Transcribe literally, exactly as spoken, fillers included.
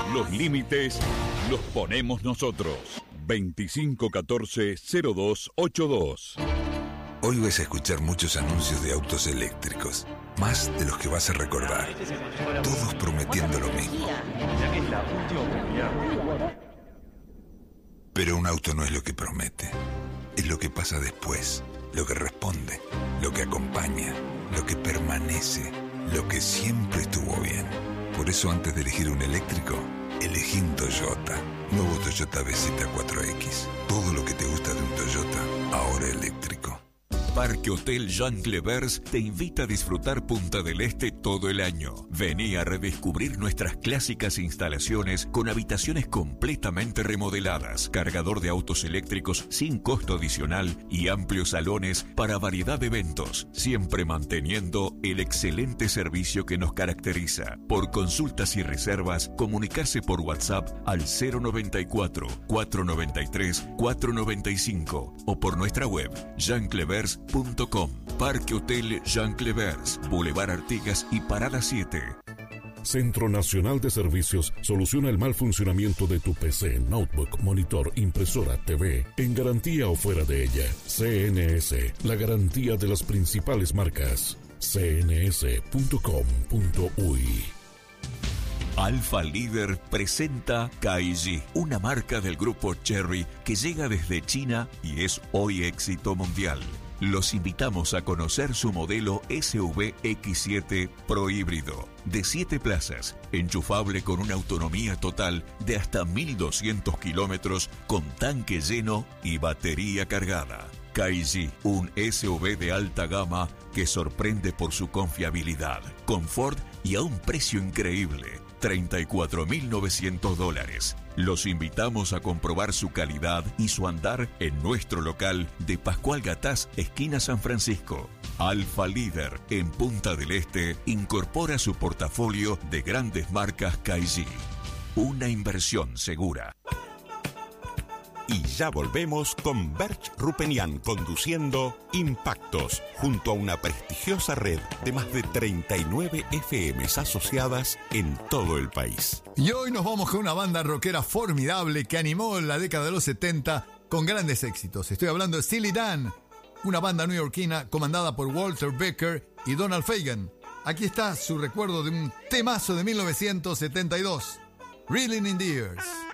Los límites los ponemos nosotros. veinticinco catorce cero dos ochenta y dos. Hoy vas a escuchar muchos anuncios de autos eléctricos, más de los que vas a recordar. Todos prometiendo lo mismo. Pero un auto no es lo que promete, es lo que pasa después, lo que responde, lo que acompaña, lo que permanece, lo que siempre estuvo bien. Por eso antes de elegir un eléctrico, elegí un Toyota. Nuevo Toyota B Z cuatro X. Todo lo que te gusta de un Toyota, ahora eléctrico. Parque Hotel Jean Clevers te invita a disfrutar Punta del Este todo el año. Vení a redescubrir nuestras clásicas instalaciones con habitaciones completamente remodeladas, cargador de autos eléctricos sin costo adicional y amplios salones para variedad de eventos, siempre manteniendo el excelente servicio que nos caracteriza. Por consultas y reservas, comunicarse por WhatsApp al cero noventa y cuatro, cuatrocientos noventa y tres, cuatrocientos noventa y cinco o por nuestra web jean clevers punto com. Parque Hotel Jean Clevers, Boulevard Artigas y Parada siete. Centro Nacional de Servicios soluciona el mal funcionamiento de tu P C, notebook, monitor, impresora, T V, en garantía o fuera de ella. C N S, la garantía de las principales marcas. c n s punto com punto u y. Alfa Líder presenta Kaiji, una marca del grupo Cherry que llega desde China y es hoy éxito mundial. Los invitamos a conocer su modelo S U V X siete Pro híbrido, de siete plazas, enchufable con una autonomía total de hasta mil doscientos kilómetros, con tanque lleno y batería cargada. Kaiji, un S U V de alta gama que sorprende por su confiabilidad, confort y a un precio increíble. treinta y cuatro mil novecientos dólares. Los invitamos a comprobar su calidad y su andar en nuestro local de Pascual Gatás, esquina San Francisco. Alfa Líder, en Punta del Este, incorpora su portafolio de grandes marcas Kaiji. Una inversión segura. Y ya volvemos con Berch Rupenian conduciendo Impactos, junto a una prestigiosa red de más de treinta y nueve F Ms asociadas en todo el país. Y hoy nos vamos con una banda rockera formidable que animó en la década de los setenta con grandes éxitos. Estoy hablando de Steely Dan, una banda neoyorquina comandada por Walter Becker y Donald Fagen. Aquí está su recuerdo de un temazo de mil novecientos setenta y dos, Reeling in the Years.